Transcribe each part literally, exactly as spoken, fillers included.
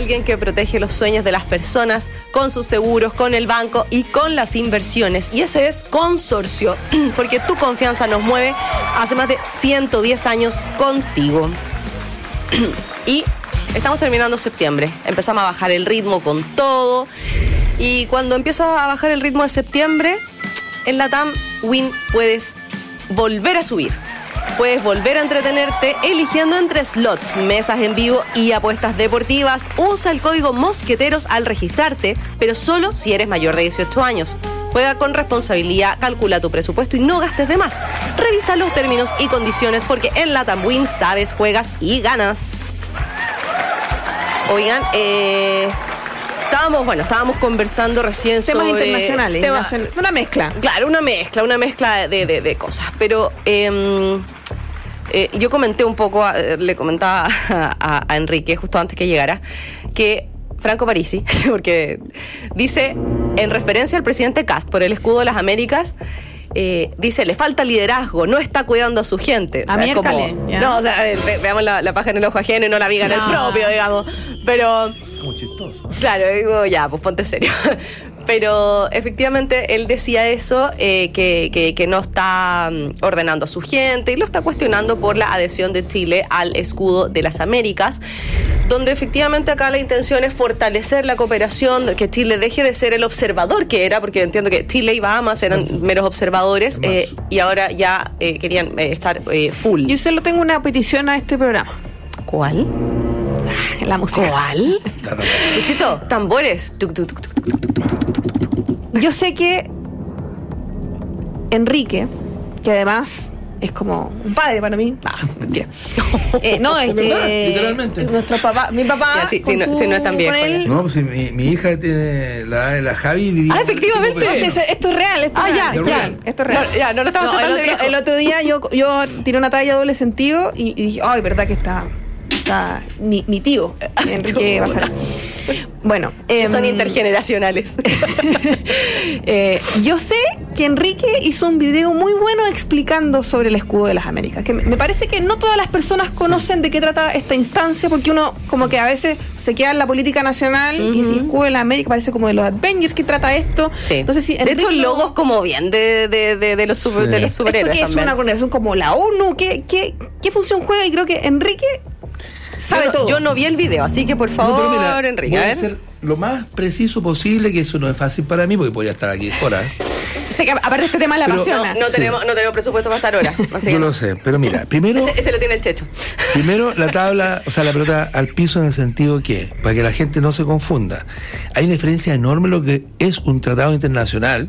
alguien que protege los sueños de las personas con sus seguros, con el banco y con las inversiones. Y ese es Consorcio, porque tu confianza nos mueve hace más de ciento diez años contigo. Y estamos terminando septiembre. Empezamos a bajar el ritmo con todo. Y cuando empieza a bajar el ritmo de septiembre, en LATAM Win puedes volver a subir. Puedes volver a entretenerte eligiendo entre slots, mesas en vivo y apuestas deportivas. Usa el código Mosqueteros al registrarte, pero solo si eres mayor de dieciocho años. Juega con responsabilidad, calcula tu presupuesto y no gastes de más. Revisa los términos y condiciones porque en LATAM Win sabes, juegas y ganas. Oigan, eh... Estábamos, bueno, estábamos conversando recién temas sobre... internacionales. Tema, una mezcla. Claro, una mezcla, una mezcla de, de, de cosas. Pero eh, eh, yo comenté un poco, eh, le comentaba a, a, a Enrique, justo antes que llegara, que Franco Parisi, porque dice, en referencia al presidente Kast por el escudo de las Américas, eh, dice, le falta liderazgo, no está cuidando a su gente. A o sea, mí como, no, o sea, ve, veamos la, la paja en el ojo ajeno y no la viga en no. el propio, digamos. Pero... Muy chistoso. Claro, digo, ya, pues ponte serio. Pero efectivamente él decía eso, eh, que, que, que no está ordenando a su gente y lo está cuestionando por la adhesión de Chile al escudo de las Américas, donde efectivamente acá la intención es fortalecer la cooperación, que Chile deje de ser el observador que era, porque entiendo que Chile y Bahamas eran meros observadores eh, y ahora ya eh, querían eh, estar eh, full. Yo solo tengo una petición a este programa. ¿Cuál? La música. ¿Cuál? Chito, tambores. Yo sé que Enrique, que además es como un padre para mí. Ah, mentira. Eh, no, es que literalmente. Nuestro papá, mi papá. Ya, sí, sí, no, sí, no es tan viejo. Él, no, pues si mi, mi hija tiene la edad de la Javi vivía. Ah, efectivamente. No, sí, esto es real, esto ah, es ya, real. ya. real. Esto es real. No, ya, no lo estamos no, tratando el de otro, viejo. el otro día yo, yo tiré una talla doble sentido y, y dije, ay, verdad que está. Está mi, mi tío, Enrique Basara. Bueno, eh, son intergeneracionales. eh, yo sé que Enrique hizo un video muy bueno explicando sobre el escudo de las Américas, que me parece que no todas las personas conocen de qué trata esta instancia, porque uno como que a veces se queda en la política nacional uh-huh. y si escudo de las Américas parece como de los Avengers que trata esto. Sí. Entonces, si de hecho el logo es como bien de, de, de, de los, super, sí. de los superhéroes. ¿Esto qué es una organización como la ONU? ¿Qué, qué, qué función juega? Y creo que Enrique sabe yo, todo. Yo no vi el video, así que por favor, no, mira, Enrique. Voy a ser lo más preciso posible, que eso no es fácil para mí, porque podría estar aquí horas. Sé que aparte este tema la pero, apasiona. No, no, sí. tenemos, no tenemos presupuesto para estar horas. Yo lo sé, pero mira, primero... Ese, ese lo tiene el Checho. Primero, la tabla, o sea, la pelota al piso en el sentido que, para que la gente no se confunda, hay una diferencia enorme en lo que es un tratado internacional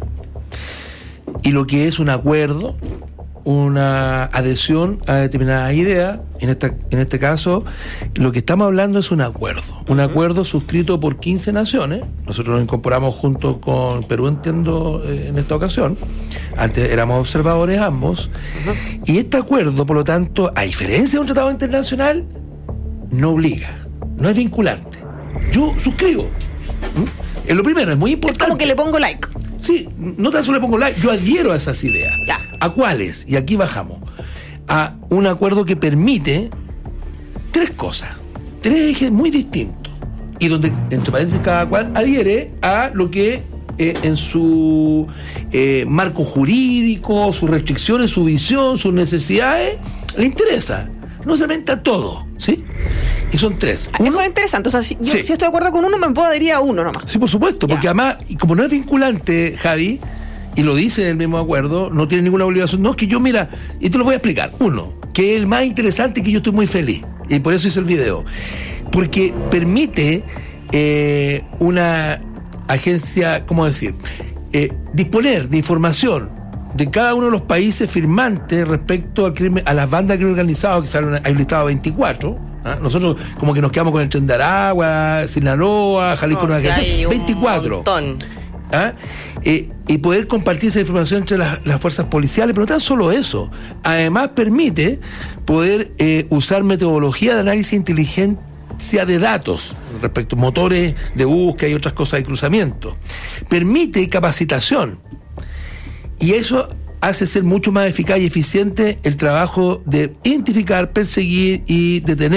y lo que es un acuerdo, una adhesión a determinadas ideas. En esta, en este caso, lo que estamos hablando es un acuerdo. Un uh-huh. acuerdo suscrito por quince naciones. Nosotros nos incorporamos junto con Perú, entiendo, eh, en esta ocasión. Antes éramos observadores ambos. Uh-huh. Y este acuerdo, por lo tanto, a diferencia de un tratado internacional, no obliga, no es vinculante. Yo suscribo. ¿Mm? Es lo primero, es muy importante. Es como que le pongo like. Sí, no tan solo le pongo like, yo adhiero a esas ideas. Ya. ¿A cuáles? Y aquí bajamos. A un acuerdo que permite tres cosas, tres ejes muy distintos, y donde, entre paréntesis, cada cual adhiere a lo que eh, en su eh, marco jurídico, sus restricciones, su visión, sus necesidades, le interesa. No se inventa todo, ¿sí? Y son tres. Uno, eso es interesante. O sea, si, yo, sí. si estoy de acuerdo con uno, me puedo adherir a uno nomás. Sí, por supuesto, ya. Porque además, como no es vinculante, Javi, y lo dice en el mismo acuerdo, no tiene ninguna obligación. No, es que yo, mira, y te lo voy a explicar. Uno, que es el más interesante, que yo estoy muy feliz, y por eso hice el video. Porque permite eh, una agencia, ¿cómo decir? Eh, disponer de información de cada uno de los países firmantes respecto al crimen, a las bandas de crimen organizado, que salen, hay un listado veinticuatro. ¿Ah? Nosotros como que nos quedamos con el Tren de Aragua, Sinaloa, Jalisco, no, Nueva si veinticuatro. Un montón. ¿Ah? Eh, y poder compartir esa información entre las, las fuerzas policiales, pero no tan solo eso. Además permite poder eh, usar metodología de análisis de inteligencia de datos respecto a motores de búsqueda y otras cosas de cruzamiento. Permite capacitación. Y eso hace ser mucho más eficaz y eficiente el trabajo de identificar, perseguir y detener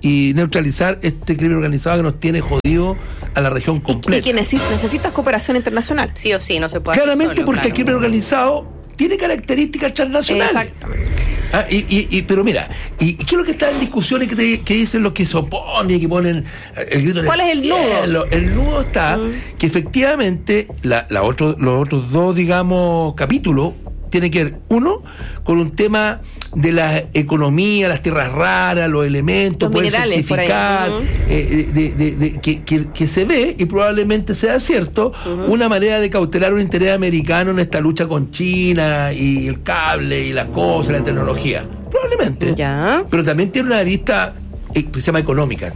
y neutralizar este crimen organizado que nos tiene jodido a la región completa. Y, y que necesitas, necesitas cooperación internacional. Sí o sí, no se puede Claramente hacer solo, porque claro. el crimen organizado tiene características transnacionales. Exactamente. Ah, y, y, y, pero mira, ¿y, y qué es lo que está en discusiones que, te, que dicen los que se oponen, que ponen el grito en ¿Cuál el es el cielo? nudo? El nudo está mm. que efectivamente la, la otro, los otros dos, digamos, capítulos tiene que ver, uno, con un tema de la economía, las tierras raras, los elementos, los poder minerales, certificar, uh-huh. eh, de, de, de, que, que, que se ve, y probablemente sea cierto, uh-huh. una manera de cautelar un interés americano en esta lucha con China y el cable y las cosas, la tecnología. Probablemente. Ya. Pero también tiene una arista eh, que se llama económica,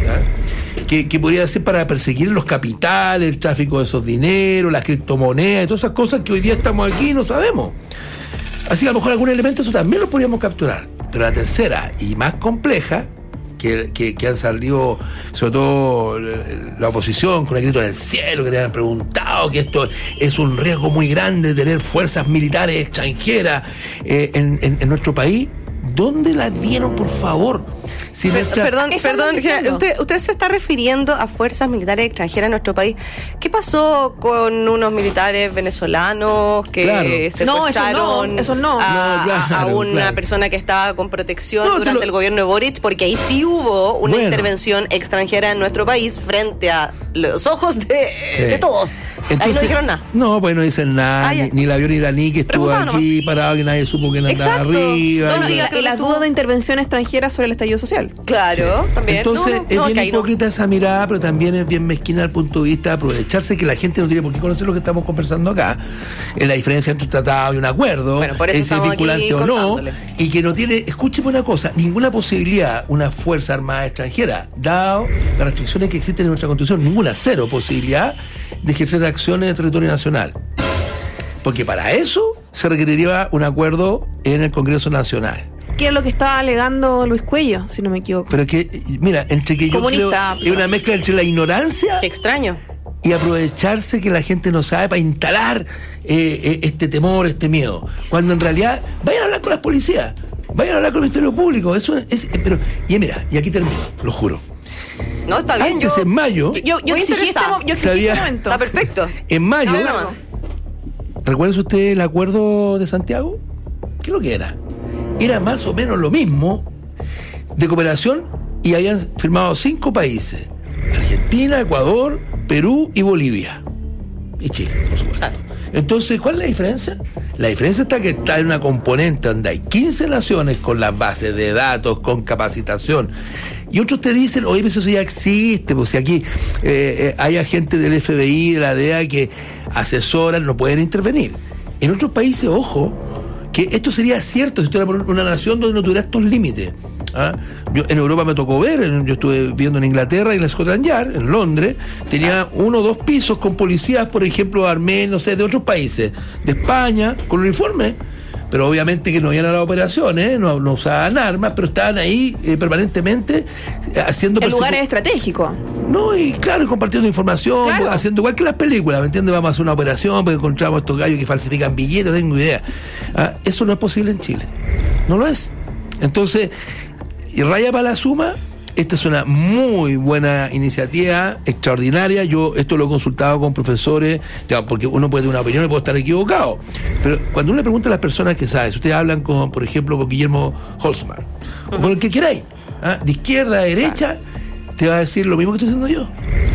que, que podría ser para perseguir los capitales, el tráfico de esos dineros, las criptomonedas, y todas esas cosas que hoy día estamos aquí y no sabemos. Así que a lo mejor algún elemento eso también lo podríamos capturar. Pero la tercera y más compleja, que, que, que han salido sobre todo la oposición con el grito en el cielo, que le han preguntado que esto es un riesgo muy grande de tener fuerzas militares extranjeras eh, en, en, en nuestro país. ¿Dónde las dieron, por favor? Si Per- nuestra... Perdón, Eso perdón, ando diciendo. usted, usted se está refiriendo a fuerzas militares extranjeras en nuestro país. ¿Qué pasó con unos militares venezolanos que Claro. No, eso secuestraron no, eso no. a, No, claro, a una claro. persona que estaba con protección No, te durante lo- el gobierno de Boric? Porque ahí sí hubo una Bueno. intervención extranjera en nuestro país frente a los ojos de, de todos. ahí no dijeron nada. No, pues no dicen nada, Ah, ya. ni, ni el avión iraní que estuvo Preguntaba aquí parado, que nadie supo que andaba Exacto. arriba. No, No, y- y, la- y las dudas de intervención extranjera sobre el estallido social. Claro, también. Entonces, No, no, es no, bien que ahí no. hipócrita esa mirada, pero también es bien mezquina al punto de vista de aprovecharse que la gente no tiene por qué conocer lo que estamos conversando acá. Es la diferencia entre un tratado y un acuerdo, Bueno, por eso es si es estamos vinculante aquí o no, contándole. y que no tiene, escúcheme una cosa, ninguna posibilidad, una fuerza armada extranjera, dado las restricciones que existen en nuestra Constitución, ninguna, cero posibilidad de ejercer acciones en el territorio nacional. Porque para eso se requeriría un acuerdo en el Congreso Nacional. Que es lo que estaba alegando Luis Cuello, si no me equivoco. Pero que, mira, entre que yo Comunista, creo es una mezcla entre la ignorancia Qué extraño. y aprovecharse que la gente no sabe para instalar eh, eh, este temor, este miedo. Cuando en realidad, vayan a hablar con las policías, vayan a hablar con el Ministerio Público. Eso es, es- pero, y mira, y aquí termino, lo juro. No, está bien. Antes, yo, en mayo, Yo, yo Muy exigí este, interesada. mo- yo exigí Sabía- este momento. Está perfecto. en mayo, Dale nomás. ¿recuerda usted el acuerdo de Santiago? ¿Qué es lo que era? Era más o menos lo mismo de cooperación y habían firmado cinco países: Argentina, Ecuador, Perú y Bolivia. Y Chile, por supuesto. Claro. Entonces, ¿cuál es la diferencia? La diferencia está que está en una componente donde hay quince naciones con las bases de datos, con capacitación. Y otros te dicen, oye, pues eso ya existe, pues si aquí eh, eh, hay agentes del F B I, de la D E A que asesoran, no pueden intervenir. En otros países, ojo, que esto sería cierto si tuviéramos una nación donde no tuviera estos límites. ¿Ah? Yo, en Europa me tocó ver, en- yo estuve viviendo en Inglaterra y en la Scotland Yard, en Londres, tenía uno o dos pisos con policías, por ejemplo, armenios, no sé, de otros países, de España, con uniforme, pero obviamente que no iban a las operaciones, no, no usaban armas, pero estaban ahí eh, permanentemente eh, haciendo El persecu- lugar es estratégico. no, y claro, compartiendo información, Claro. haciendo igual que las películas, ¿me entiendes? Vamos a hacer una operación porque encontramos a estos gallos que falsifican billetes, no tengo idea. Ah, eso no es posible en Chile. No lo es. Entonces, y raya para la suma, esta es una muy buena iniciativa, extraordinaria. Yo esto lo he consultado con profesores, ya, porque uno puede tener una opinión y puede estar equivocado. Pero cuando uno le pregunta a las personas que saben, si ustedes hablan con, por ejemplo, con Guillermo Holzman, o con el que queráis, ¿ah? de izquierda a derecha, te va a decir lo mismo que estoy diciendo yo.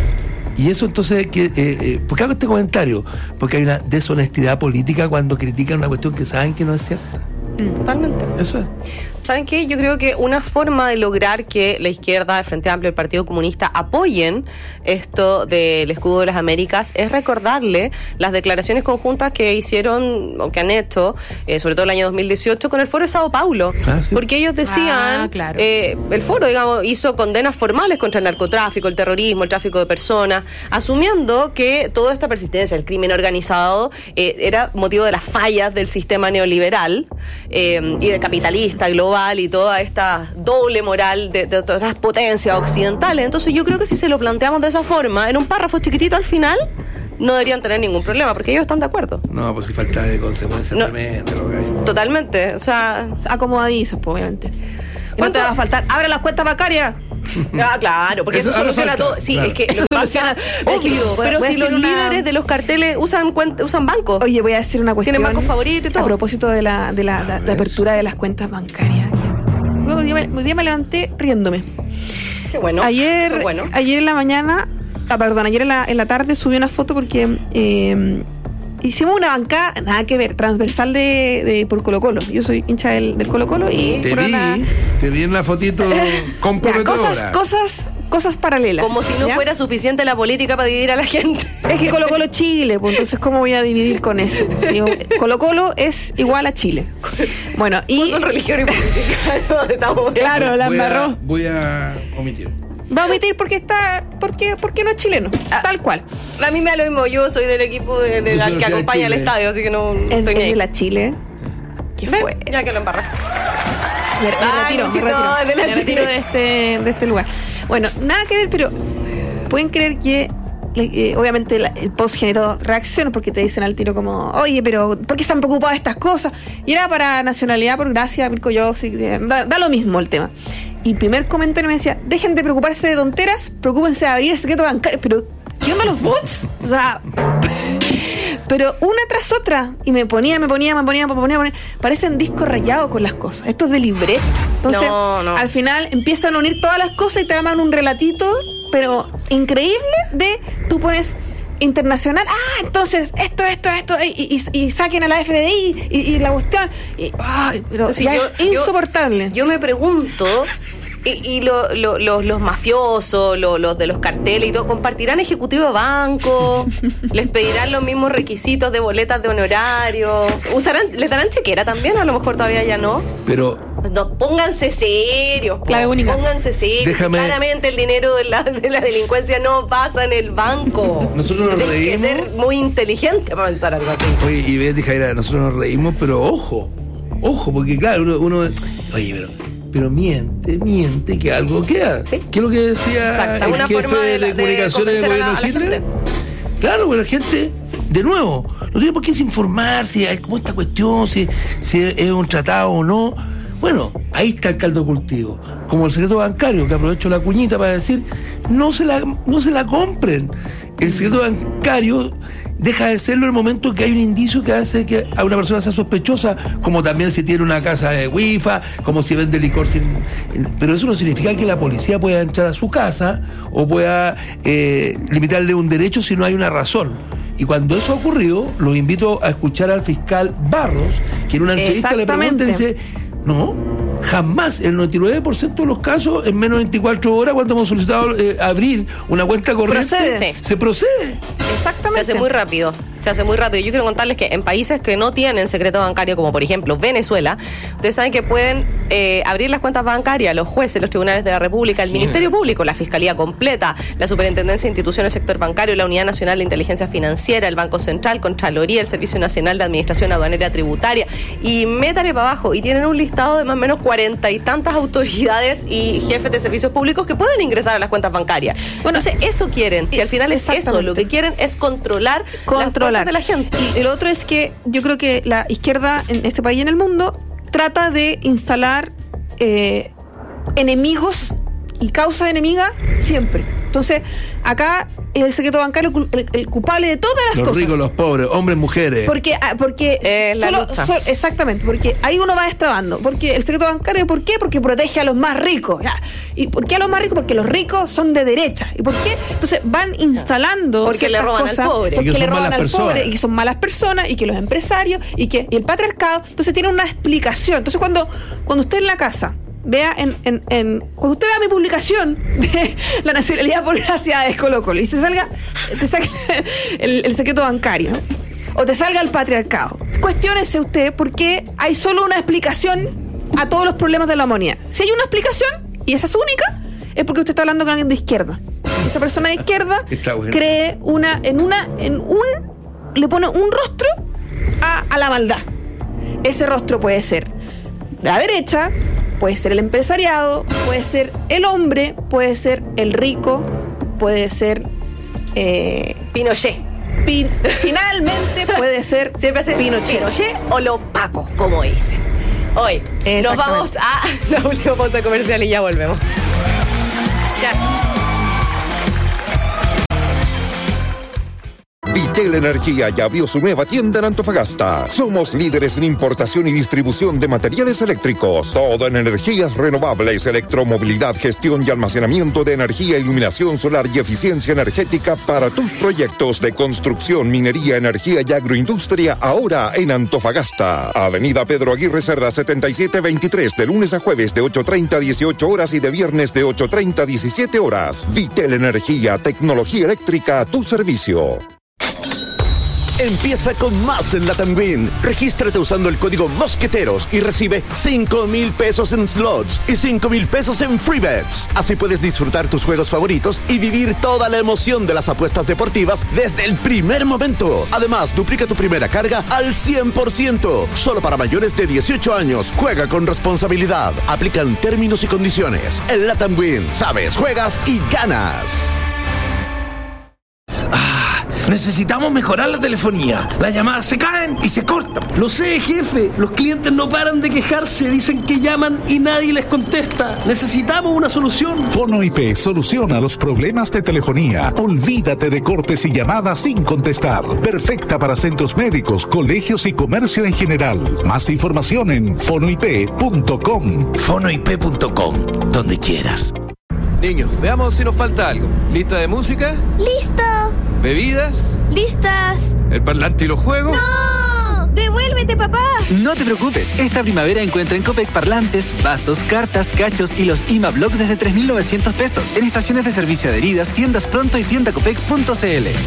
Y eso entonces, que, eh, eh, ¿por qué hago este comentario? Porque hay una deshonestidad política cuando critican una cuestión que saben que no es cierta. Totalmente. Eso es. ¿Saben qué? Yo creo que una forma de lograr que la izquierda, el Frente Amplio, el Partido Comunista apoyen esto del escudo de las Américas es recordarle las declaraciones conjuntas que hicieron o que han hecho, eh, sobre todo el año dos mil dieciocho, con el Foro de Sao Paulo. Ah, sí. Porque ellos decían, Ah, claro. eh, el Foro, digamos, hizo condenas formales contra el narcotráfico, el terrorismo, el tráfico de personas, asumiendo que toda esta persistencia, el crimen organizado, eh, era motivo de las fallas del sistema neoliberal eh, y de capitalista global y toda esta doble moral de, de todas esas potencias occidentales. Entonces yo creo que si se lo planteamos de esa forma, en un párrafo chiquitito al final, no deberían tener ningún problema, porque ellos están de acuerdo. No, pues si falta de consecuencias No. tremendas, lo que hay. Totalmente. O sea, Acomodadizos, pues, obviamente. ¿Y no ¿Cuánto- te va a faltar? ¡Abre las cuentas bancarias! Ah, claro, porque eso, Eso ahora soluciona falta, todo. Sí, claro. es que Eso lo que pasa- soluciona- es que- obvio. pero Voy a si los decir una- líderes de los carteles usan cuenta, usan bancos. Oye, voy a decir una cuestión. Tienen banco favorito y todo. A propósito de la, de la, la- la apertura de las cuentas bancarias. Hoy día, me- hoy día me levanté riéndome. Qué bueno. Ayer, eso es bueno. ayer en la mañana, ah, perdón, ayer en la, en la tarde subí una foto porque eh, hicimos una bancada, nada que ver, transversal de, de por Colo Colo. Yo soy hincha del, del Colo Colo y Te por vi, una- te vi en la fotito Ya, comprometedora. cosas, cosas, cosas paralelas. Como si no ¿ya? fuera suficiente la política para dividir a la gente. Es que Colo Colo Chile, pues entonces ¿cómo voy a dividir con eso? Sí, Colo Colo es igual a Chile. Bueno, y Con religión y política. No, estamos Claro, la voy a, embarró. voy a omitir. va a omitir porque está, porque, porque no es chileno, tal cual. A mí me da lo mismo, yo soy del equipo de, de- Yo soy al de que acompaña al Chile. estadio, así que no, no Es, estoy ni es ahí. de la Chile. ¿Qué ¿Ven? fue? Ya que lo embarré. Me, me Ay, retiro, me Luchito, retiro, de la me retiro Chile. de este, de este lugar. Bueno, nada que ver, pero pueden creer que eh, obviamente la- el post generó reacción porque te dicen al tiro como, oye, pero ¿por qué están preocupados de estas cosas? Y era para nacionalidad, por gracia, Mirko Josic, eh, da, da lo mismo el tema. Y primer comentario me decía, dejen de preocuparse de tonteras, preocúpense de abrir el secreto bancario. Pero, ¿qué onda los bots? O sea... Pero una tras otra, y me ponía, me ponía, me ponía, me ponía, me ponía. Parecen discos rayados con las cosas. Esto es de libreta. Entonces, No, no. al final empiezan a unir todas las cosas y te arman un relatito, pero increíble, de tú pones internacional. Ah, entonces, esto, esto, esto, y, y, y saquen a la F B I y, y la cuestión. Y, ay, pero Sí, ya yo- es yo- insoportable. Yo me pregunto, y, y lo- lo- lo- los mafiosos, lo- los de los carteles y todo, ¿compartirán ejecutivo de banco? ¿Les pedirán los mismos requisitos de boletas de honorario? ¿Usarán, ¿Les darán chequera también? A lo mejor todavía ya no. Pero No, pónganse serios. po. Clave única. Pónganse serios. Déjame- Claramente el dinero de la, de la delincuencia no pasa en el banco. Nosotros nos Tienes que reímos. ser muy inteligente para pensar algo así. Oye, y Betty Jaira, nosotros nos reímos, pero ojo, ojo, porque claro, uno, uno oye, pero, pero miente, miente que algo queda. Sí. ¿Qué es lo que decía Exacto, el una jefe forma de de, la- de comunicaciones del convencer a la- gobierno a la Hitler? gente. Claro, pues la gente, de nuevo, no tiene por qué desinformar si hay como esta cuestión, si, si es un tratado o no. Bueno, ahí está el caldo de cultivo. Como el secreto bancario, que aprovecho la cuñita para decir, no se la, no se la compren. El secreto bancario deja de serlo en el momento que hay un indicio que hace que a una persona sea sospechosa, como también si tiene una casa de wifi, como si vende licor sin... Pero eso no significa que la policía pueda entrar a su casa o pueda eh, limitarle un derecho si no hay una razón. Y cuando eso ha ocurrido, los invito a escuchar al fiscal Barros, que en una entrevista le pregunta y dice, no, jamás, el noventa y nueve por ciento de los casos, en menos de veinticuatro horas, cuando hemos solicitado eh, abrir una cuenta corriente, Procede. se procede. Exactamente. Se hace muy rápido. Se hace muy rápido. Yo quiero contarles que en países que no tienen secreto bancario, como por ejemplo Venezuela, ustedes saben que pueden eh, abrir las cuentas bancarias, los jueces, los tribunales de la República, el Ministerio Público, la Fiscalía completa, la Superintendencia de Instituciones del Sector Bancario, la Unidad Nacional de Inteligencia Financiera, el Banco Central, Contraloría, el Servicio Nacional de Administración Aduanera Tributaria, y métale para abajo, y tienen un listado de más o menos cuarenta y tantas autoridades y jefes de servicios públicos que pueden ingresar a las cuentas bancarias. Bueno, entonces eso quieren. Si al final es eso, Exactamente. lo que quieren es controlar, Controlar. las cuentas de la gente. Y el otro es que yo creo que la izquierda en este país y en el mundo trata de instalar eh, enemigos y causas enemigas siempre. Entonces, acá el secreto bancario el, el- el culpable de todas las Los cosas. ricos, los pobres, hombres, mujeres. Porque, ah, porque Eh, la solo- lucha. sol- exactamente, porque ahí uno va destrabando. Porque el secreto bancario, ¿por qué? Porque protege a los más ricos. Ya. ¿Y por qué a los más ricos? Porque los ricos son de derecha. ¿Y por qué? Entonces van instalando Porque le ciertas roban al cosas, pobre. porque Y que le son roban malas al personas. pobre y que son malas personas y que los empresarios y que y el patriarcado. Entonces tiene una explicación. Entonces cuando, cuando usted en la casa vea en, en, en cuando usted vea mi publicación de la nacionalidad por gracia de Colo Colo y se salga te salga el, el secreto bancario o te salga el patriarcado, cuestiónese usted por qué hay solo una explicación a todos los problemas de la humanidad. Si hay una explicación y esa es única, es porque usted está hablando con alguien de izquierda. Esa persona de izquierda Está bueno. cree una en una en un le pone un rostro a, a la maldad. Ese rostro puede ser de la derecha, puede ser el empresariado, puede ser el hombre, puede ser el rico, puede ser eh, Pinochet. pin- finalmente puede ser Siempre hace Pinochet. Pinochet o los pacos, como dicen. Hoy nos Exactamente. vamos a la última pausa comercial y ya volvemos. Ya. Vitel Energía ya abrió su nueva tienda en Antofagasta. Somos líderes en importación y distribución de materiales eléctricos. Todo en energías renovables, electromovilidad, gestión y almacenamiento de energía, iluminación solar y eficiencia energética para tus proyectos de construcción, minería, energía y agroindustria, ahora en Antofagasta. Avenida Pedro Aguirre Cerda setenta y siete veintitrés, de lunes a jueves de ocho treinta a dieciocho horas y de viernes de ocho treinta a diecisiete horas. Vitel Energía, tecnología eléctrica a tu servicio. Empieza con más en Latam Win. Regístrate usando el código Mosqueteros y recibe cinco mil pesos en slots y cinco mil pesos en free bets. Así puedes disfrutar tus juegos favoritos y vivir toda la emoción de las apuestas deportivas desde el primer momento. Además, duplica tu primera carga al cien por ciento. Solo para mayores de dieciocho años. Juega con responsabilidad. Aplican términos y condiciones. En Latam Win, sabes, juegas y ganas. Necesitamos mejorar la telefonía. Las llamadas se caen y se cortan. Lo sé, jefe. Los clientes no paran de quejarse. Dicen que llaman y nadie les contesta. Necesitamos una solución. Fono I P soluciona los problemas de telefonía. Olvídate de cortes y llamadas sin contestar. Perfecta para centros médicos, colegios y comercio en general. Más información en fono i p punto com. fono i p punto com, donde quieras. Niños, veamos si nos falta algo. ¿Lista de música? ¡Listo! ¿Bebidas? ¡Listas! ¿El parlante y los juegos? ¡No! ¡Devuélvete, papá! No te preocupes, esta primavera encuentra en Copec parlantes, vasos, cartas, cachos y los I M A Block desde tres mil novecientos pesos. En estaciones de servicio adheridas, tiendas Pronto y tienda copec punto c l.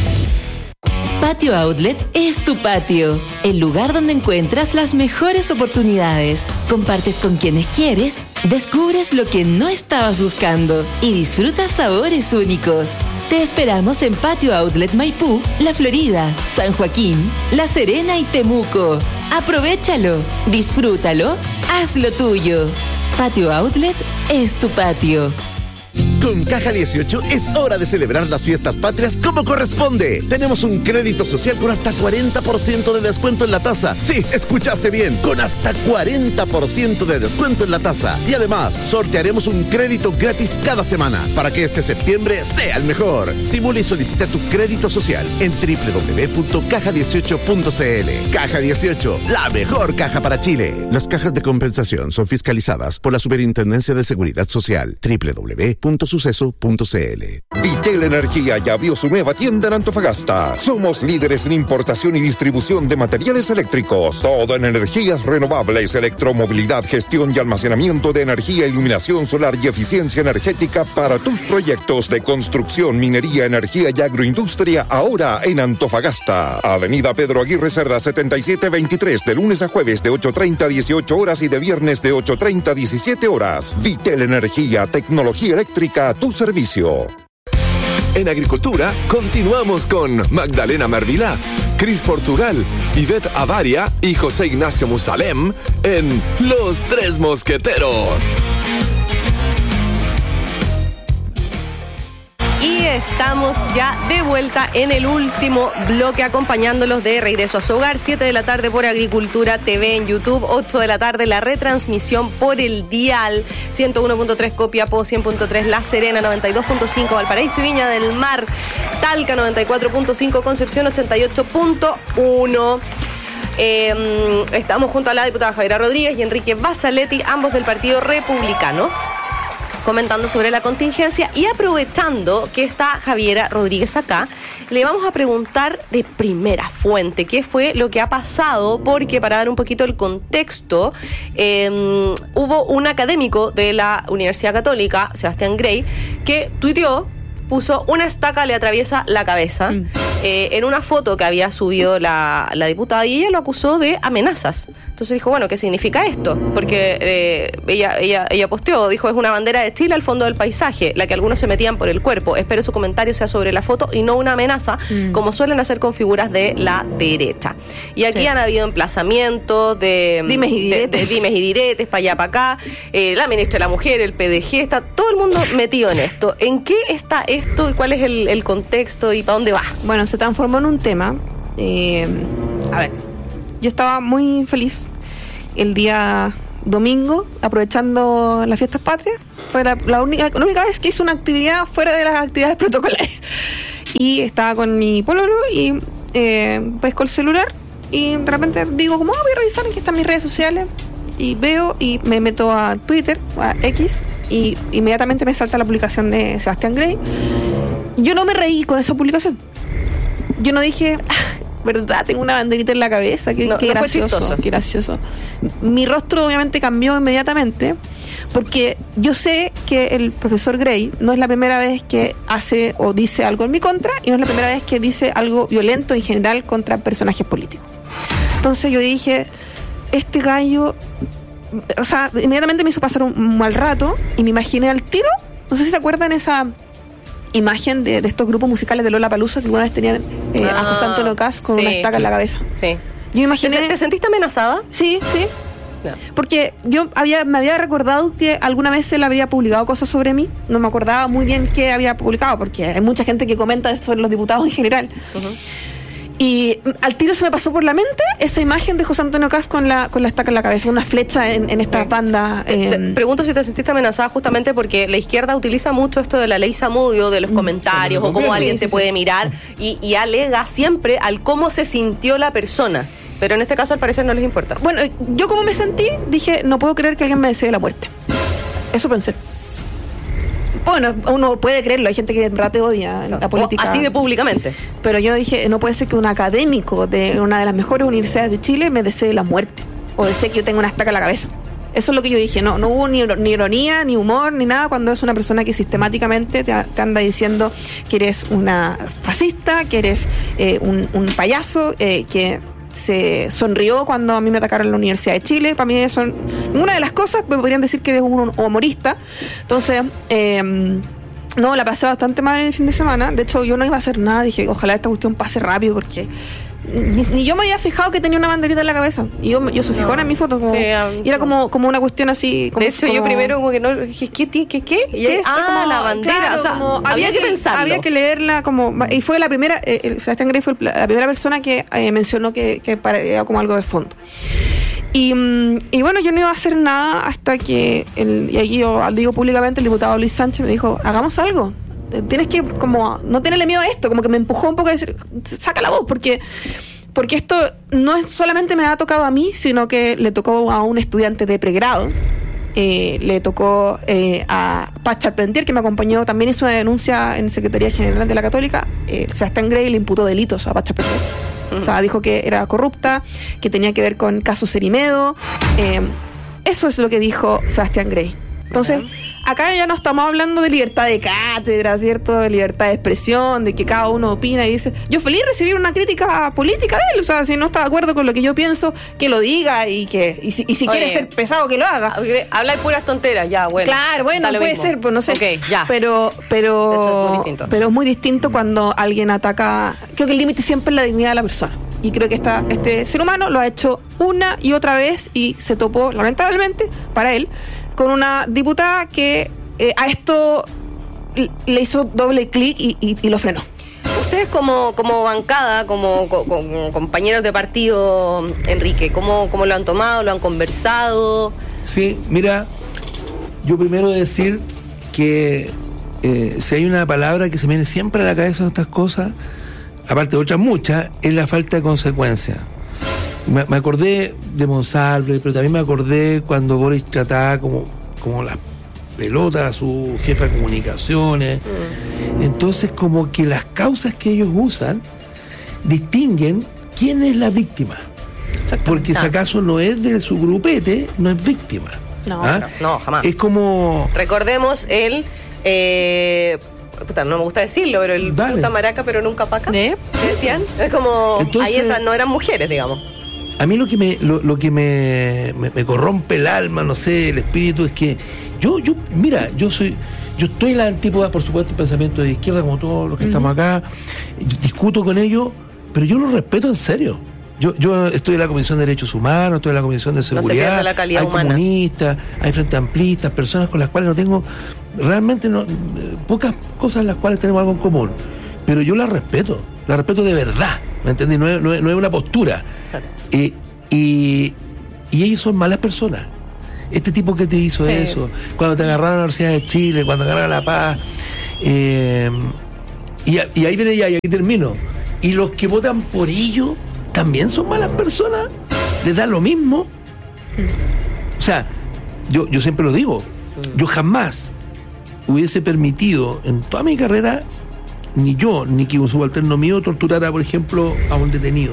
Patio Outlet es tu patio, el lugar donde encuentras las mejores oportunidades. Compartes con quienes quieres, descubres lo que no estabas buscando y disfrutas sabores únicos. Te esperamos en Patio Outlet Maipú, La Florida, San Joaquín, La Serena y Temuco. Aprovéchalo, disfrútalo, hazlo tuyo. Patio Outlet es tu patio. Con Caja dieciocho es hora de celebrar las fiestas patrias como corresponde. Tenemos un crédito social con hasta cuarenta por ciento de descuento en la tasa. Sí, escuchaste bien, con hasta cuarenta por ciento de descuento en la tasa. Y además, sortearemos un crédito gratis cada semana para que este septiembre sea el mejor. Simula y solicita tu crédito social en doble u doble u doble u punto caja dieciocho punto c l. Caja dieciocho, la mejor caja para Chile. Las cajas de compensación son fiscalizadas por la Superintendencia de Seguridad Social. doble u doble u doble u punto suceso punto c l. Vitel Energía ya abrió su nueva tienda en Antofagasta. Somos líderes en importación y distribución de materiales eléctricos. Todo en energías renovables, electromovilidad, gestión y almacenamiento de energía, iluminación solar y eficiencia energética para tus proyectos de construcción, minería, energía y agroindustria, ahora en Antofagasta. Avenida Pedro Aguirre Cerda setenta y siete veintitrés, de lunes a jueves de ocho treinta a dieciocho horas y de viernes de ocho treinta a diecisiete horas. Vitel Energía, tecnología eléctrica a tu servicio. En agricultura, continuamos con Magdalena Mervilá, Cris Portugal, Ivette Avaria y José Ignacio Musalem en Los Tres Mosqueteros. Y estamos ya de vuelta en el último bloque, acompañándolos de regreso a su hogar. siete de la tarde por Agricultura T V en YouTube, ocho de la tarde la retransmisión por el dial ciento uno punto tres Copiapó, cien punto tres La Serena, noventa y dos punto cinco Valparaíso y Viña del Mar, Talca noventa y cuatro punto cinco, Concepción ochenta y ocho punto uno. Eh, estamos junto a la diputada Javiera Rodríguez y Enrique Basaletti, ambos del Partido Republicano, comentando sobre la contingencia. Y aprovechando que está Javiera Rodríguez acá, le vamos a preguntar de primera fuente qué fue lo que ha pasado, porque para dar un poquito el contexto, eh, hubo un académico de la Universidad Católica, Sebastián Grey, que tuiteó, puso una estaca le atraviesa la cabeza mm. eh, en una foto que había subido la, la diputada, y ella lo acusó de amenazas. Entonces dijo, bueno, ¿qué significa esto? Porque eh, ella, ella, ella posteó, dijo, es una bandera de Chile al fondo del paisaje, la que algunos se metían por el cuerpo. Espero su comentario sea sobre la foto y no una amenaza, mm. como suelen hacer con figuras de la derecha. Y aquí sí. han habido emplazamientos de dimes y diretes, de, de dimes y diretes, para allá, para acá. Eh, la ministra de la Mujer, el P D G, está todo el mundo metido en esto. ¿En qué está esto y cuál es el, el contexto y para dónde va? Bueno, se transformó en un tema. Eh, a ver, yo estaba muy feliz el día domingo, aprovechando las fiestas patrias. Fue la, la, única, la única vez que hice una actividad fuera de las actividades protocolares. Y estaba con mi pololo y eh, pesco el celular y de repente digo como, oh, voy a revisar aquí están mis redes sociales. Y veo y me meto a Twitter, a X, y inmediatamente me salta la publicación de Sebastián Grey. Yo no me reí con esa publicación. Yo no dije, ah, verdad, tengo una banderita en la cabeza, qué, no, qué no gracioso, qué gracioso. Mi rostro obviamente cambió inmediatamente, porque yo sé que el profesor Grey no es la primera vez que hace o dice algo en mi contra, y no es la primera vez que dice algo violento en general contra personajes políticos. Entonces yo dije, este gallo, o sea, inmediatamente me hizo pasar un, un mal rato y me imaginé al tiro. No sé si se acuerdan esa imagen de, de estos grupos musicales de Lollapalooza que alguna vez tenían eh, ah, a José Antonio Caz con sí, una estaca en la cabeza. Sí. Yo me imaginé. ¿Te, ¿Te sentiste amenazada? Sí, sí. No. Porque yo había me había recordado que alguna vez él habría publicado cosas sobre mí. No me acordaba muy bien qué había publicado, porque hay mucha gente que comenta sobre los diputados en general. Uh-huh. Y al tiro se me pasó por la mente esa imagen de José Antonio Caz con la, con la estaca en la cabeza, una flecha en, en esta banda. Eh. Te, te pregunto si te sentiste amenazada justamente porque la izquierda utiliza mucho esto de la ley Zamudio, de los comentarios, mm, o cómo alguien sí, te sí, puede sí. mirar, y, y alega siempre al cómo se sintió la persona. Pero en este caso al parecer no les importa. Bueno, yo como me sentí, dije, no puedo creer que alguien me desee la muerte. Eso pensé. Bueno, uno puede creerlo, hay gente que en verdad te odia en la política. Así de públicamente. Pero yo dije, no puede ser que un académico de una de las mejores universidades de Chile me desee la muerte, o desee que yo tenga una estaca en la cabeza. Eso es lo que yo dije. No, no hubo ni, ni ironía, ni humor, ni nada, cuando es una persona que sistemáticamente te, te anda diciendo que eres una fascista, que eres eh, un, un payaso, eh, que se sonrió cuando a mí me atacaron en la Universidad de Chile. Para mí eso, ninguna de las cosas me podrían decir que eres un humorista. Entonces, eh, no, la pasé bastante mal el fin de semana. De hecho, yo no iba a hacer nada. Dije, ojalá esta cuestión pase rápido, porque ni, ni yo me había fijado que tenía una banderita en la cabeza. Y yo, yo soy fijona no. en mi foto. Como, sí, um, y era como, como una cuestión así. Como, de hecho, como, yo primero como que no dije, ¿qué? ¿Qué? ¿Qué? ¿Qué? Y ¿Qué es? Ah, como la bandera. Claro, o sea, como, había, había que pensarlo. Había que leerla como. Y fue la primera. Eh, Sebastián Grey fue la primera persona que eh, mencionó que, que parecía como algo de fondo. Y, y bueno, yo no iba a hacer nada hasta que, el, y aquí yo digo públicamente, el diputado Luis Sánchez me dijo, hagamos algo. Tienes que, como, no tenerle miedo a esto. Como que me empujó un poco a decir, saca la voz, porque. Porque esto no es solamente me ha tocado a mí, sino que le tocó a un estudiante de pregrado, eh, le tocó eh, a Paz Charpentier, que me acompañó, también hizo una denuncia en Secretaría General de la Católica. eh, Sebastián Grey le imputó delitos a Paz Charpentier. Uh-huh. O sea, dijo que era corrupta, que tenía que ver con casos Cerimedo. Eh, eso es lo que dijo Sebastián Grey. Entonces, acá ya no estamos hablando de libertad de cátedra, ¿cierto? De libertad de expresión, de que cada uno opina y dice... Yo feliz de recibir una crítica política de él. O sea, si no está de acuerdo con lo que yo pienso, que lo diga, y que y si, y si quiere ser pesado, que lo haga. Hablar puras tonteras, ya, bueno. Claro, bueno, puede mismo. ser, pues no sé. Okay, ya. Pero, pero, Eso es muy distinto. pero es muy distinto cuando alguien ataca... Creo que el límite siempre es la dignidad de la persona. Y creo que esta, este ser humano lo ha hecho una y otra vez y se topó, lamentablemente, para él, con una diputada que eh, a esto le hizo doble clic y, y, y lo frenó. Ustedes como, como bancada, como, como compañeros de partido, Enrique, ¿cómo, ¿cómo lo han tomado? ¿Lo han conversado? Sí, mira, yo primero decir que eh, si hay una palabra que se me viene siempre a la cabeza de estas cosas, aparte de otras muchas, es la falta de consecuencia. Me, me acordé de Monsalve, pero también me acordé cuando Boris trataba como, como las pelotas a su jefa de comunicaciones. Mm. Entonces, como que las causas que ellos usan distinguen quién es la víctima. Porque si acaso no es de su grupete, no es víctima. No, ¿ah? no, jamás. Es como... Recordemos el... Eh, puta, no me gusta decirlo, pero el Dale. puta maraca, pero nunca paca. ¿Eh? Decían. Es como... Entonces, ahí esas no eran mujeres, digamos. A mí lo que me lo, lo que me, me, me corrompe el alma, no sé, el espíritu, es que yo, yo mira, yo soy... Yo estoy en la antípoda, por supuesto, el pensamiento de izquierda, como todos los que uh-huh. estamos acá. Discuto con ellos, pero yo los respeto en serio. Yo, yo estoy en la Comisión de Derechos Humanos, estoy en la Comisión de Seguridad. No se pierde la calidad hay humana. Comunistas, hay frente amplistas, personas con las cuales no tengo... Realmente no, pocas cosas en las cuales tenemos algo en común. Pero yo las respeto, las respeto de verdad, ¿me entendés? No es, no es, no es una postura. Claro. Eh, y, y ellos son malas personas. Este tipo que te hizo Sí. eso, cuando te agarraron a la Universidad de Chile, cuando agarraron La Paz, eh, y, y ahí viene ya, y aquí termino. Y los que votan por ellos también son malas personas, les da lo mismo. O sea, yo, yo siempre lo digo, yo jamás hubiese permitido en toda mi carrera, ni yo, ni que un subalterno mío torturara, por ejemplo, a un detenido.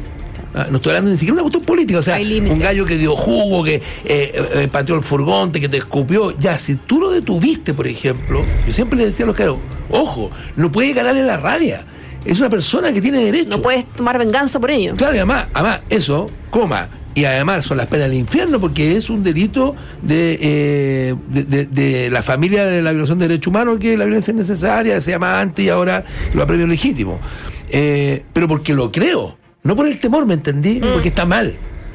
Ah, no estoy hablando ni siquiera de una cuestión política, o sea, un gallo que dio jugo, que eh, eh, pateó el furgón, que te escupió. Ya, si tú lo detuviste, por ejemplo, yo siempre le decía a los caros, ojo, no puedes ganarle la rabia. Es una persona que tiene derecho. No puedes tomar venganza por ello. Claro, y además, además eso, coma, y además son las penas del infierno porque es un delito de, eh, de, de, de la familia de la violación de derechos humanos, que la violencia es necesaria, se llama antes y ahora lo apremio legítimo. Eh, pero porque lo creo, no por el temor, ¿me entendí? Mm. Porque está mal.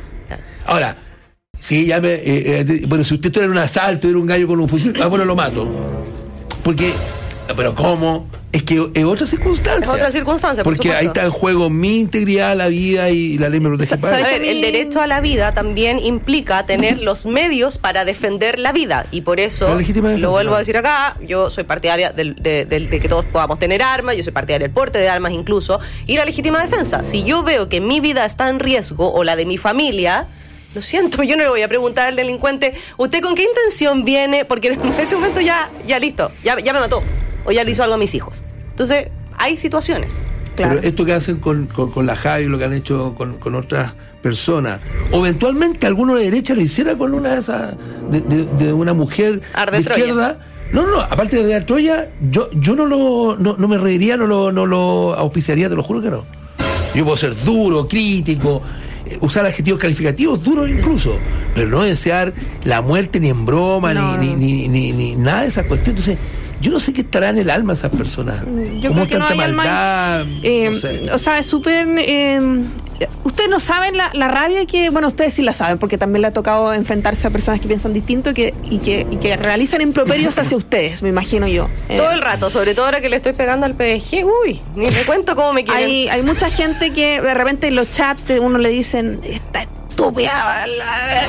Ahora, si ya me, eh, eh, bueno, si usted tuviera un asalto, era un gallo con un fusil, ah, bueno, lo mato. Porque, pero ¿cómo? Es que es otra circunstancia. Es otra circunstancia, por Porque supuesto. ahí está en juego mi integridad, la vida, y la ley me protege. A ver, el derecho a la vida también implica tener los medios para defender la vida. Y por eso, lo vuelvo a decir acá, yo soy partidaria del, de, de, de que todos podamos tener armas, yo soy partidaria del porte de armas incluso, y la legítima defensa. Si yo veo que mi vida está en riesgo, o la de mi familia, lo siento, yo no le voy a preguntar al delincuente, ¿usted con qué intención viene? Porque en ese momento ya, ya listo, ya, ya me mató, o ya le hizo algo a mis hijos. Entonces, hay situaciones. Claro. Pero esto que hacen con, con, con la Javi, lo que han hecho con, con otras personas, o eventualmente alguno de derecha lo hiciera con una de esas, de, de, de una mujer Arde de Troya. izquierda. No, no, no, aparte de la Troya, yo, yo no lo, no, no me reiría, no lo, no lo auspiciaría, te lo juro que no. Yo puedo ser duro, crítico, eh, usar adjetivos calificativos duros incluso, pero no desear la muerte ni en broma, No, ni, no. ni, ni, ni, ni nada de esas cuestiones. Entonces, yo no sé qué estará en el alma de esas personas. Yo Como creo que no tanta hay alma maldad, ahí. Eh, no sé. O sea, es súper... Eh, ustedes no saben la, la rabia que... Bueno, ustedes sí la saben, porque también le ha tocado enfrentarse a personas que piensan distinto y que, y que, y que realizan improperios hacia ustedes, me imagino yo. Eh, Todo el rato, sobre todo ahora que le estoy pegando al P D G, uy, ni me cuento cómo me quieren. Hay, hay mucha gente que de repente en los chats uno le dicen, está estúpida, la-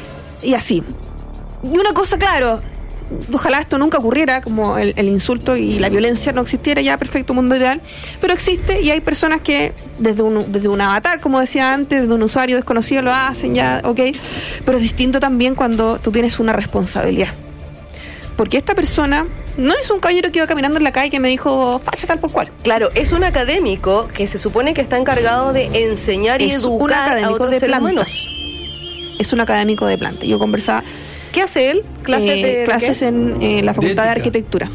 y así. Y una cosa, claro, ojalá esto nunca ocurriera, como el, el insulto y la violencia no existiera ya, perfecto mundo ideal, pero existe y hay personas que desde un, desde un avatar, como decía antes, desde un usuario desconocido lo hacen ya, ok, pero es distinto también cuando tú tienes una responsabilidad. Porque esta persona no es un caballero que iba caminando en la calle que me dijo facha tal por cual. Claro, es un académico que se supone que está encargado de enseñar y Es un educar a académico otros de seres plantas. humanos. Es un académico de planta. Yo conversaba... ¿Qué hace él? ¿Clases eh, de, de clases qué? en eh, la Facultad de, De Arquitectura.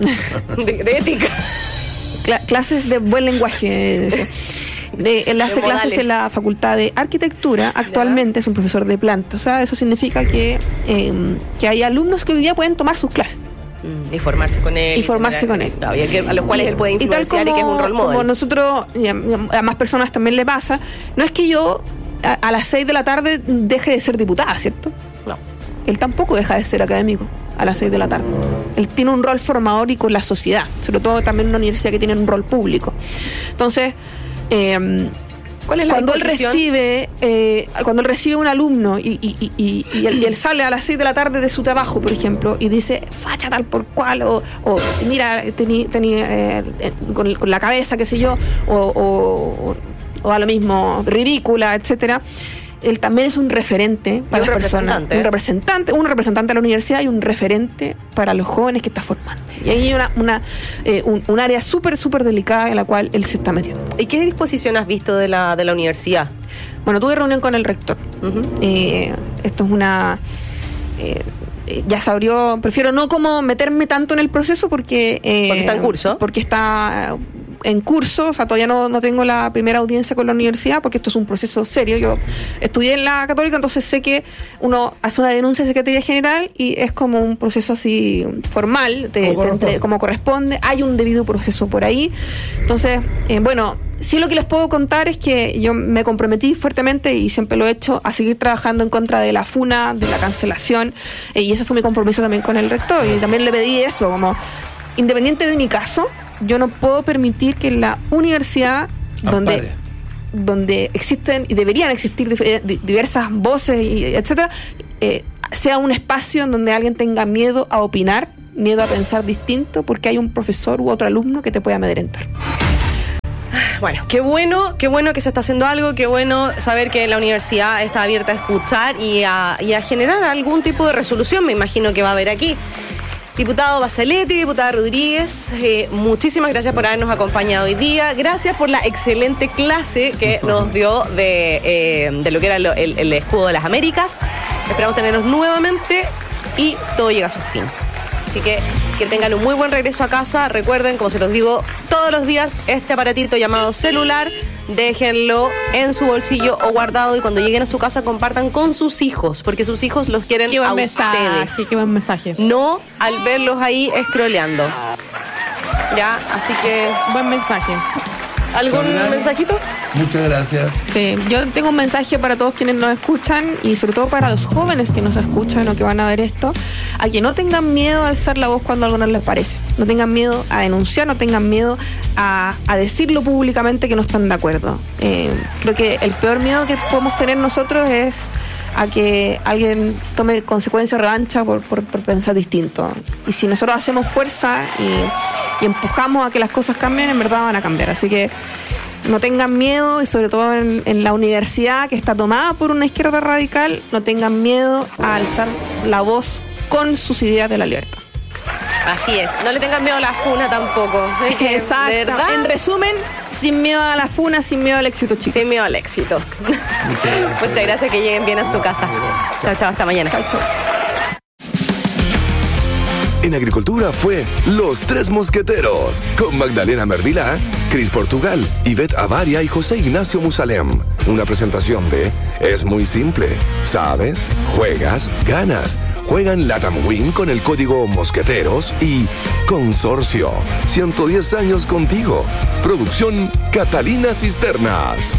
de, de ética. Cla- clases de buen lenguaje. decía. De, él hace De clases modales. en la Facultad de Arquitectura. Actualmente es un profesor de planta. O sea, eso significa que, eh, que hay alumnos que hoy día pueden tomar sus clases. Mm, y formarse con él. Y formarse tener- con él. Claro, y el que- a los cuales Y- él puede y tal influenciar y, que es un rol model. Como nosotros, y a, y a más personas también le pasa, no es que yo a, a las seis de la tarde deje de ser diputada, ¿cierto? No. Él tampoco deja de ser académico a las seis de la tarde. Él tiene un rol formador y con la sociedad, sobre todo también en una universidad que tiene un rol público. Entonces, eh, ¿Cuál es la cuando él disposición? recibe eh, cuando él recibe un alumno y, y, y, y, y él, y él sale a las seis de la tarde de su trabajo, por ejemplo, y dice facha tal por cual, o, o mira, tenía tení, eh, eh, con, con la cabeza, qué sé yo, o, o, o a lo mismo, ridícula, etcétera. Él también es un referente para Y un las personas. representante. Un representante, un representante de la universidad y un referente para los jóvenes que está formando. Y ahí hay una, una, eh, un, un área súper, súper delicada en la cual él se está metiendo. ¿Y qué disposición has visto de la, de la universidad? Bueno, tuve reunión con el rector. Uh-huh. Eh, esto es una... eh, eh, ya se abrió, prefiero no como meterme tanto en el proceso porque... eh, Porque está en curso. Porque está en curso, o sea, todavía no, no tengo la primera audiencia con la universidad porque esto es un proceso serio. Yo estudié en la Católica, entonces sé que uno hace una denuncia a Secretaría General y es como un proceso así formal, de, Como de- corresponde. de- como corresponde, hay un debido proceso por ahí. Entonces, eh, bueno, sí lo que les puedo contar es que yo me comprometí fuertemente y siempre lo he hecho a seguir trabajando en contra de la funa, de la cancelación, eh, y ese fue mi compromiso también con el rector y también le pedí eso, como independiente de mi caso, yo no puedo permitir que en la universidad donde Ampare. donde existen y deberían existir dif- eh, di- diversas voces y etcétera, eh, sea un espacio en donde alguien tenga miedo a opinar, miedo a pensar distinto, porque hay un profesor u otro alumno que te puede amedrentar. Bueno, qué bueno, qué bueno que se está haciendo algo, qué bueno saber que la universidad está abierta a escuchar y a, y a generar algún tipo de resolución, me imagino que va a haber aquí. Diputado Basaletti, diputada Rodríguez, eh, muchísimas gracias por habernos acompañado hoy día. Gracias por la excelente clase que nos dio de, eh, de lo que era el, el, el escudo de las Américas. Esperamos tenernos nuevamente y todo llega a su fin. Así que que tengan un muy buen regreso a casa. Recuerden, como se los digo todos los días, este aparatito llamado celular, déjenlo en su bolsillo o guardado, y cuando lleguen a su casa compartan con sus hijos, porque sus hijos los quieren qué buen a mensaje, ustedes. qué buen mensaje. No al verlos ahí scrolleando. Ya, así que... Buen mensaje. ¿Algún mensajito? Muchas gracias. Sí, yo tengo un mensaje para todos quienes nos escuchan y sobre todo para los jóvenes que nos escuchan o que van a ver esto, a que no tengan miedo a alzar la voz cuando algo no les parece. No tengan miedo a denunciar, no tengan miedo a, a decirlo públicamente que no están de acuerdo. Eh, creo que el peor miedo que podemos tener nosotros es a que alguien tome consecuencia o revancha por, por, por pensar distinto. Y si nosotros hacemos fuerza y, y empujamos a que las cosas cambien, en verdad van a cambiar. Así que no tengan miedo, y sobre todo en, en la universidad que está tomada por una izquierda radical, no tengan miedo a alzar la voz con sus ideas de la libertad. Así es, no le tengan miedo a la funa tampoco. Exacto. ¿Verdad? En resumen, sin miedo a la funa, sin miedo al éxito, chicos. Sin miedo al éxito. Muchas gracias. Muchas gracias, que lleguen bien a su casa. Chao, chao, hasta mañana. Chao, chao. En Agricultura fue Los Tres Mosqueteros, con Magdalena Mervilá, Cris Portugal, Ivette Avaria y José Ignacio Musalem. Una presentación de Es muy simple. ¿Sabes? Juegas, ganas. Juegan Latam Win con el código Mosqueteros y Consorcio. ciento diez años contigo. Producción Catalina Cisternas.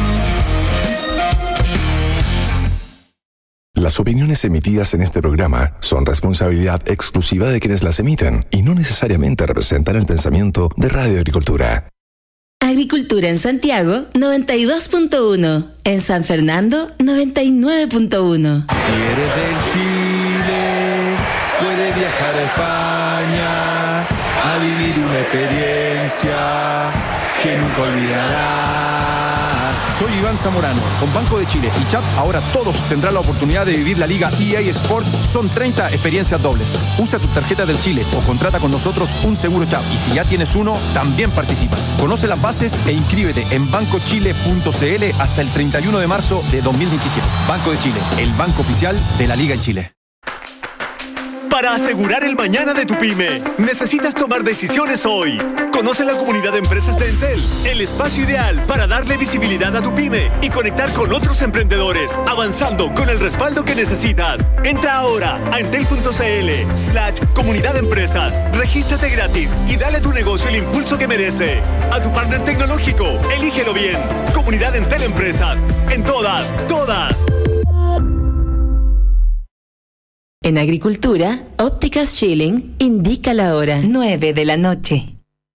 Las opiniones emitidas en este programa son responsabilidad exclusiva de quienes las emiten y no necesariamente representan el pensamiento de Radio Agricultura. Agricultura en Santiago, noventa y dos punto uno. En San Fernando, noventa y nueve punto uno. Si eres del Chile, puedes viajar a España a vivir una experiencia que nunca olvidarás. Soy Iván Zamorano. Con Banco de Chile y Chat, ahora todos tendrán la oportunidad de vivir la Liga E A Sport. Son treinta experiencias dobles. Usa tu tarjeta del Chile o contrata con nosotros un seguro Chat. Y si ya tienes uno, también participas. Conoce las bases e inscríbete en banco chile punto c l hasta el treinta y uno de marzo de dos mil veintisiete. Banco de Chile, el banco oficial de la Liga en Chile. Para asegurar el mañana de tu pyme, necesitas tomar decisiones hoy. Conoce la comunidad de empresas de Entel, el espacio ideal para darle visibilidad a tu pyme y conectar con otros emprendedores, avanzando con el respaldo que necesitas. Entra ahora a entel punto c l slash comunidad de empresas. Regístrate gratis y dale a tu negocio el impulso que merece. A tu partner tecnológico, elígelo bien. Comunidad Entel Empresas. En todas, todas. En Agricultura, Ópticas Schilling indica la hora, nueve de la noche.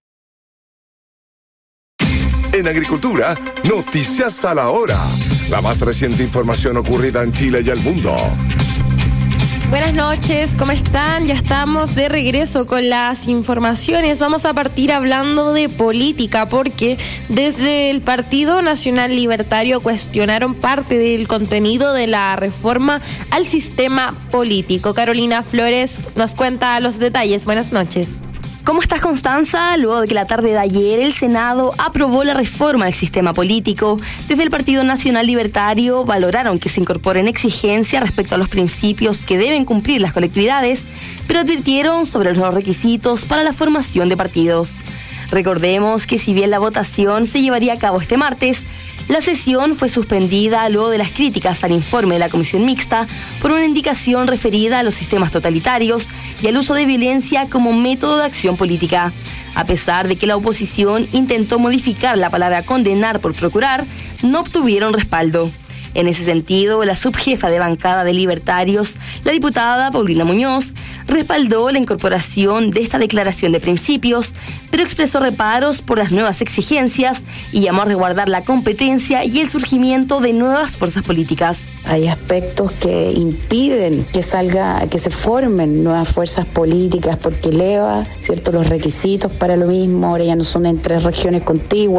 En Agricultura, noticias a la hora. La más reciente información ocurrida en Chile y el mundo. Buenas noches, ¿cómo están? Ya estamos de regreso con las informaciones. Vamos a partir hablando de política, porque desde el Partido Nacional Libertario cuestionaron parte del contenido de la reforma al sistema político. Carolina Flores nos cuenta los detalles. Buenas noches. ¿Cómo estás, Constanza? Luego de que la tarde de ayer el Senado aprobó la reforma al sistema político, desde el Partido Nacional Libertario valoraron que se incorporen exigencias respecto a los principios que deben cumplir las colectividades, pero advirtieron sobre los requisitos para la formación de partidos. Recordemos que si bien la votación se llevaría a cabo este martes, la sesión fue suspendida luego de las críticas al informe de la Comisión Mixta por una indicación referida a los sistemas totalitarios y al uso de violencia como método de acción política. A pesar de que la oposición intentó modificar la palabra condenar por procurar, no obtuvieron respaldo. En ese sentido, la subjefa de bancada de Libertarios, la diputada Paulina Muñoz, respaldó la incorporación de esta declaración de principios, pero expresó reparos por las nuevas exigencias y llamó a resguardar la competencia y el surgimiento de nuevas fuerzas políticas. Hay aspectos que impiden que salga, que se formen nuevas fuerzas políticas porque eleva, ¿cierto?, los requisitos para lo mismo. Ahora ya no son en tres regiones contiguas.